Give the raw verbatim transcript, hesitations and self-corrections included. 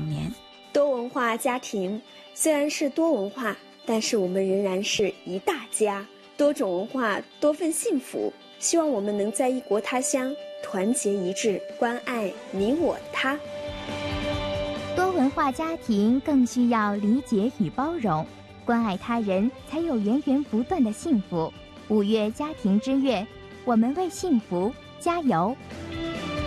童年。 多文化家庭虽然是多文化，但是我们仍然是一大家，多种文化，多份幸福。希望我们能在异国他乡团结一致，关爱你我他。 多文化家庭更需要理解与包容，关爱他人，才有源源不断的幸福。五月家庭之月，我们为幸福加油。